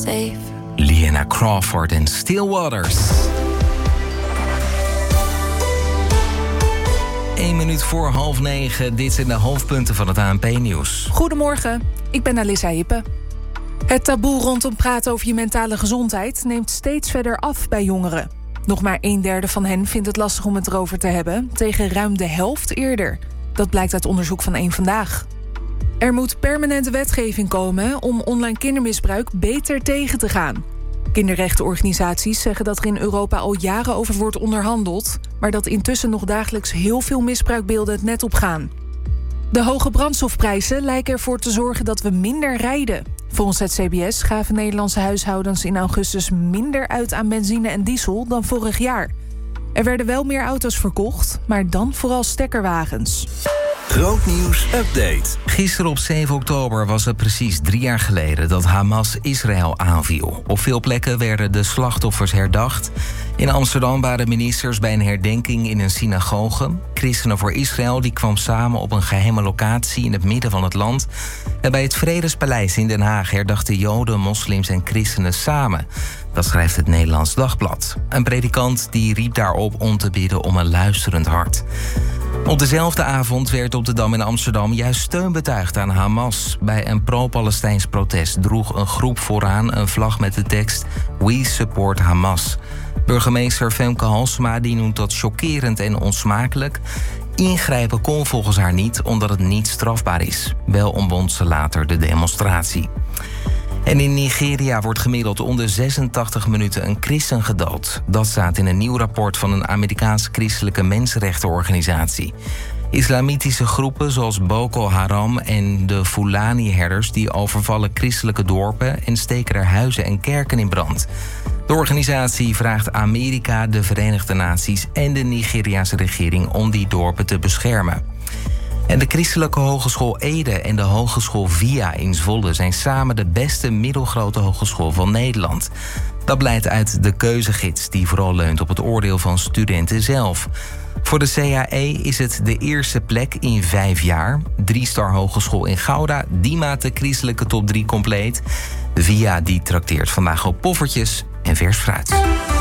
safe. Liana Crawford en Still Waters. 1 minuut voor 8:30. Dit zijn de hoofdpunten van het ANP-nieuws. Goedemorgen, ik ben Alissa Hippe. Het taboe rondom praten over je mentale gezondheid neemt steeds verder af bij jongeren. Nog maar 1/3 van hen vindt het lastig om het erover te hebben, tegen ruim de helft eerder. Dat blijkt uit onderzoek van Eén Vandaag. Er moet permanente wetgeving komen om online kindermisbruik beter tegen te gaan. Kinderrechtenorganisaties zeggen dat er in Europa al jaren over wordt onderhandeld, maar dat intussen nog dagelijks heel veel misbruikbeelden het net opgaan. De hoge brandstofprijzen lijken ervoor te zorgen dat we minder rijden. Volgens het CBS gaven Nederlandse huishoudens in augustus minder uit aan benzine en diesel dan vorig jaar. Er werden wel meer auto's verkocht, maar dan vooral stekkerwagens. Grootnieuws update. Gisteren op 7 oktober was het precies 3 jaar geleden dat Hamas Israël aanviel. Op veel plekken werden de slachtoffers herdacht. In Amsterdam waren ministers bij een herdenking in een synagoge. Christenen voor Israël die kwam samen op een geheime locatie in het midden van het land. En bij het Vredespaleis in Den Haag herdachten Joden, moslims en christenen samen. Dat schrijft het Nederlands Dagblad. Een predikant die riep daarop om te bidden om een luisterend hart. Op dezelfde avond werd op de Dam in Amsterdam juist steun betuigd aan Hamas. Bij een pro-Palestijns protest droeg een groep vooraan een vlag met de tekst We support Hamas. Burgemeester Femke Halsema die noemt dat chockerend en onsmakelijk. Ingrijpen kon volgens haar niet, omdat het niet strafbaar is. Wel ontbond ze later de demonstratie. En in Nigeria wordt gemiddeld om de 86 minuten een christen gedood. Dat staat in een nieuw rapport van een Amerikaanse christelijke mensenrechtenorganisatie. Islamitische groepen zoals Boko Haram en de Fulani-herders die overvallen christelijke dorpen en steken er huizen en kerken in brand. De organisatie vraagt Amerika, de Verenigde Naties en de Nigeriaanse regering om die dorpen te beschermen. En de Christelijke Hogeschool Ede en de Hogeschool VIA in Zwolle zijn samen de beste middelgrote hogeschool van Nederland. Dat blijkt uit de keuzegids die vooral leunt op het oordeel van studenten zelf. Voor de CHE is het de eerste plek in 5 jaar. 3-star Hogeschool in Gouda, die maakt de christelijke top 3 compleet. VIA die trakteert vandaag op poffertjes en vers fruit.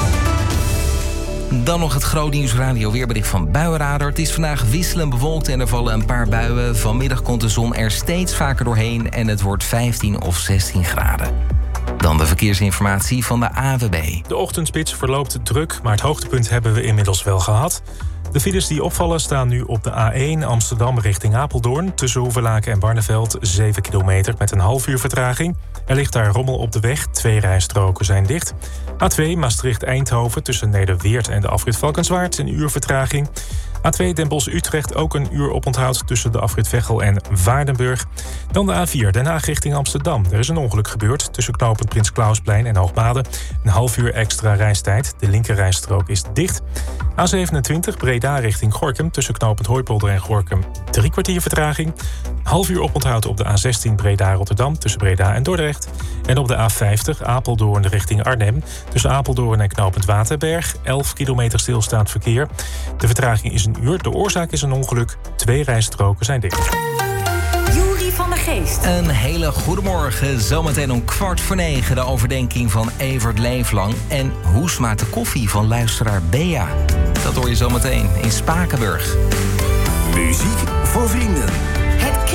Dan nog het Grootnieuws Radio weerbericht van Buienradar. Het is vandaag wisselend bewolkt en er vallen een paar buien. Vanmiddag komt de zon er steeds vaker doorheen en het wordt 15 of 16 graden. Dan de verkeersinformatie van de AWB. De ochtendspits verloopt druk, maar het hoogtepunt hebben we inmiddels wel gehad. De files die opvallen staan nu op de A1 Amsterdam richting Apeldoorn. Tussen Hoevelaken en Barneveld 7 kilometer met een half uur vertraging. Er ligt daar rommel op de weg, 2 rijstroken zijn dicht. A2 Maastricht-Eindhoven tussen Nederweert en de afrit Valkenswaard, een uur vertraging. A2 Den Bosch-Utrecht ook een uur oponthoud tussen de afrit Veghel en Waardenburg. Dan de A4 Den Haag richting Amsterdam. Er is een ongeluk gebeurd tussen knooppunt Prins Klausplein en Hoogmade. Een half uur extra reistijd. De linkerrijstrook is dicht. A27 Breda richting Gorinchem tussen knooppunt Hooipolder en Gorinchem 3 kwartier vertraging. Een half uur oponthoud op de A16 Breda-Rotterdam tussen Breda en Dordrecht. En op de A50 Apeldoorn richting Arnhem tussen Apeldoorn en knooppunt Waterberg 11 kilometer stilstaand verkeer. De vertraging is een uur. De oorzaak is een ongeluk. 2 rijstroken zijn dicht. Juri van der Geest. Een hele goede morgen. Zometeen om 8:45 de overdenking van Evert Leeflang. En hoe smaakt de koffie van luisteraar Bea? Dat hoor je zometeen in Spakenburg. Muziek voor vrienden.